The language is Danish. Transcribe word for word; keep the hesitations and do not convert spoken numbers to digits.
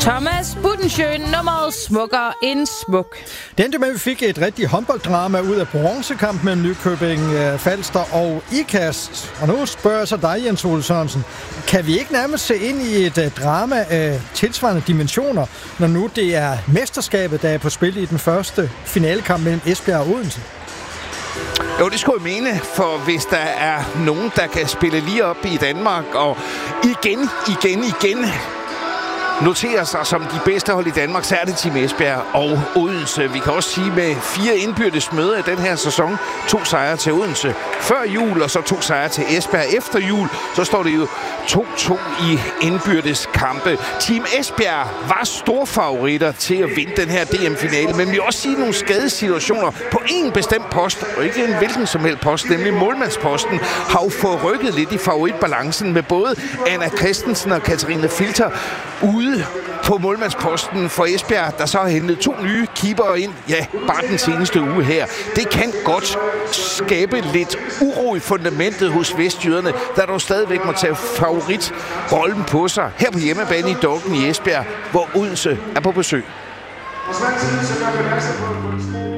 Thomas Budensjøen, nummeret smukkere end smuk. Det endte med, at vi fik et rigtigt håndbolddrama ud af bronzekamp mellem Nykøbing Falster og Ikast. Og nu spørger jeg så dig, Jens Ole Sørensen. Kan vi ikke nærmest se ind i et drama af tilsvarende dimensioner, når nu det er mesterskabet, der er på spil i den første finalekamp mellem Esbjerg og Odense? Jo, det skulle jeg mene, for hvis der er nogen, der kan spille lige op i Danmark og igen, igen, igen noterer sig som de bedste hold i Danmark, så er det Team Esbjerg og Odense. Vi kan også sige med fire indbyrdes møder i den her sæson. To sejre til Odense før jul, og så to sejre til Esbjerg efter jul. Så står det jo to to i indbyrdes kampe. Team Esbjerg var store favoritter til at vinde den her D M-finale, men vi vil også sige nogle skadesituationer på en bestemt post, og ikke en hvilken som helst post, nemlig målmandsposten, har jo forrykket lidt i favoritbalancen med både Anna Christensen og Katarina Filter ude på målmandsposten for Esbjerg, der så har hentet to nye keepere ind, ja, bare den seneste uge her. Det kan godt skabe lidt uro i fundamentet hos vestjyderne, der dog stadigvæk må tage favoritrollen på sig her på hjemmebane i Dolken i Esbjerg, hvor Odense er på besøg.